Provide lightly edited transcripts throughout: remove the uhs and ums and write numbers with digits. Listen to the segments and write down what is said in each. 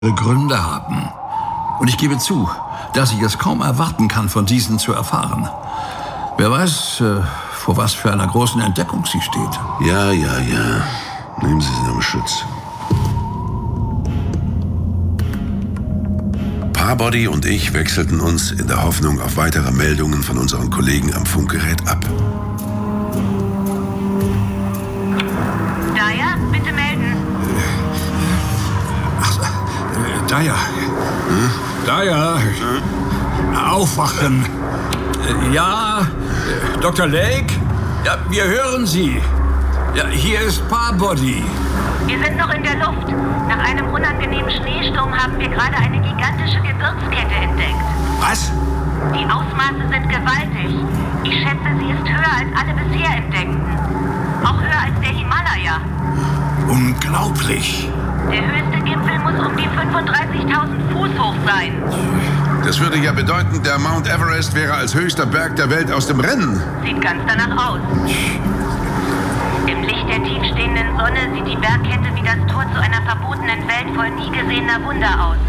Gründe haben. Und ich gebe zu, dass ich es kaum erwarten kann, von diesen zu erfahren. Wer weiß, vor was für einer großen Entdeckung sie steht. Ja. Nehmen Sie sie am Schutz. Parbody und ich wechselten uns in der Hoffnung auf weitere Meldungen von unseren Kollegen am Funkgerät ab. Dyer, bitte melden. Dyer. Dyer. Aufwachen. Ja, Dr. Lake? Ja, wir hören Sie. Ja, hier ist Parbody. Wir sind noch in der Luft. Nach einem unangenehmen Schneesturm haben wir gerade eine gigantische Gebirgskette entdeckt. Was? Die Ausmaße sind gewaltig. Ich schätze, sie ist höher als alle bisher entdeckten. Auch höher als der Himalaya. Unglaublich. Der höchste Gipfel muss um die 35.000 Fuß hoch sein. Das würde ja bedeuten, der Mount Everest wäre als höchster Berg der Welt aus dem Rennen. Sieht ganz danach aus. Im Licht der tiefstehenden Sonne sieht die Bergkette wie das Tor zu einer verbotenen Welt voll nie gesehener Wunder aus.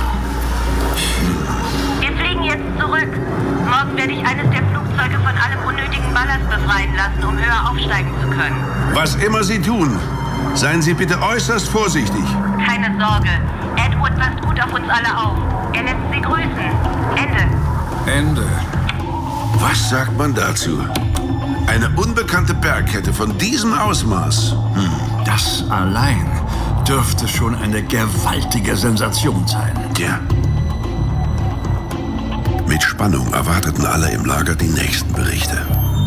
Wir fliegen jetzt zurück. Morgen werde ich eines der Flugzeuge von allem unnötigen Ballast befreien lassen, um höher aufsteigen zu können. Was immer Sie tun, seien Sie bitte äußerst vorsichtig. Keine Sorge. Edward passt gut auf uns alle auf. Er lässt Sie grüßen. Ende. Was sagt man dazu? Eine unbekannte Bergkette von diesem Ausmaß. Das allein dürfte schon eine gewaltige Sensation sein. Ja. Mit Spannung erwarteten alle im Lager die nächsten Berichte.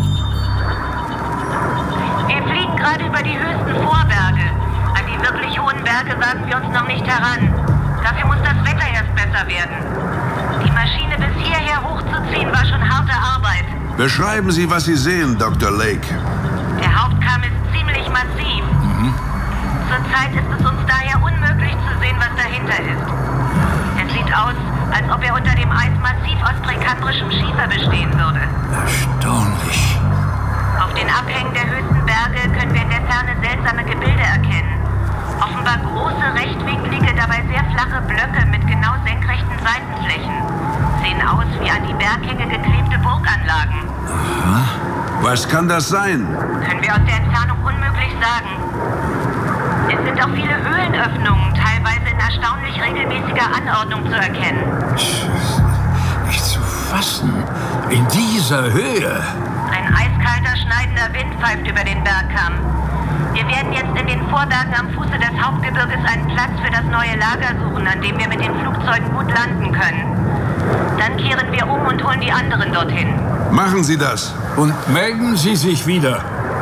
Wir fliegen gerade über die höchsten Vorberge. An die wirklich hohen Berge wagen wir uns noch nicht heran. Dafür muss das Wetter erst besser werden. Die Maschine bis hierher hochzuziehen war schon harte Arbeit. Beschreiben Sie, was Sie sehen, Dr. Lake. Der Hauptkamm ist ziemlich massiv. Zurzeit ist es uns daher unmöglich zu sehen, was dahinter ist. Es sieht aus, als ob er unter dem Eis massiv aus präkambrischem Schiefer bestehen würde. Erstaunlich. Auf den Abhängen der höchsten Berge können wir in der Ferne seltsame Gebilde erkennen. Offenbar große, rechtwinklige, dabei sehr flache Blöcke mit genau senkrechten Seitenflächen. Sehen aus wie an die Berghänge geklebte Burganlagen. Aha. Was kann das sein? Können wir aus der Entfernung unmöglich sagen. Es sind auch viele Höhlenöffnungen, teilweise in erstaunlich regelmäßiger Anordnung zu erkennen. Nicht zu fassen. In dieser Höhe. Ein eiskalter, schneidender Wind pfeift über den Bergkamm. Wir werden jetzt in den Vorbergen am Fuße des Hauptgebirges einen Platz für das neue Lager suchen, an dem wir mit den Flugzeugen gut landen können. Dann kehren wir um und holen die anderen dorthin. Machen Sie das. Und melden Sie sich wieder.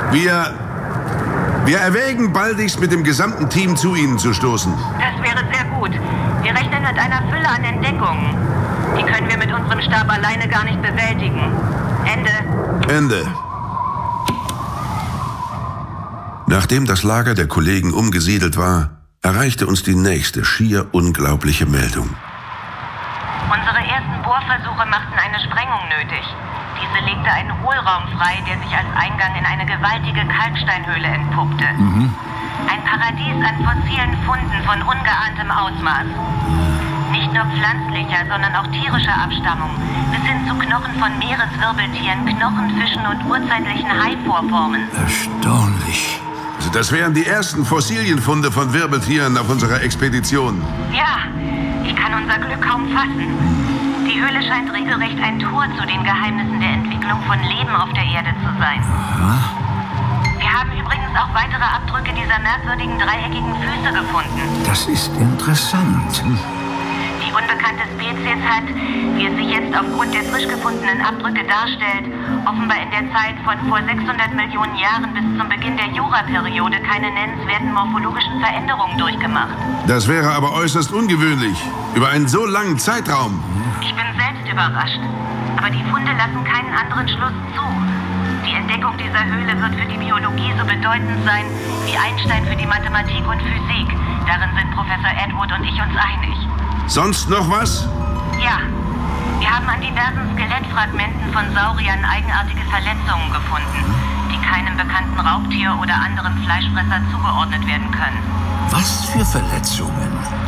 Wir erwägen baldigst mit dem gesamten Team zu Ihnen zu stoßen. Das wäre sehr gut. Wir rechnen mit einer Fülle an Entdeckungen. Die können wir mit unserem Stab alleine gar nicht bewältigen. Ende. Nachdem das Lager der Kollegen umgesiedelt war, erreichte uns die nächste schier unglaubliche Meldung. Unsere ersten Bohrversuche machten eine Sprengung nötig. Diese legte einen Hohlraum frei, der sich als Eingang in eine gewaltige Kalksteinhöhle entpuppte. Ein Paradies an fossilen Funden von ungeahntem Ausmaß. Nicht nur pflanzlicher, sondern auch tierischer Abstammung, bis hin zu Knochen von Meereswirbeltieren, Knochenfischen und urzeitlichen Haivorformen. Erstaunlich. Also das wären die ersten Fossilienfunde von Wirbeltieren auf unserer Expedition. Ja, ich kann unser Glück kaum fassen. Die Höhle scheint regelrecht ein Tor zu den Geheimnissen der Entwicklung von Leben auf der Erde zu sein. Wir haben übrigens auch weitere Abdrücke dieser merkwürdigen dreieckigen Füße gefunden. Das ist interessant. Die unbekannte Spezies hat, wie es sich jetzt aufgrund der frisch gefundenen Abdrücke darstellt, offenbar in der Zeit von vor 600 Millionen Jahren bis zum Beginn der Juraperiode keine nennenswerten morphologischen Veränderungen durchgemacht. Das wäre aber äußerst ungewöhnlich. Über einen so langen Zeitraum. Ich bin selbst überrascht. Aber die Funde lassen keinen anderen Schluss zu. Die Entdeckung dieser Höhle wird für die Biologie so bedeutend sein wie Einstein für die Mathematik und Physik. Darin sind Professor Edward und ich uns einig. Sonst noch was? Ja. Wir haben an diversen Skelettfragmenten von Sauriern eigenartige Verletzungen gefunden, die keinem bekannten Raubtier oder anderem Fleischfresser zugeordnet werden können. Was für Verletzungen?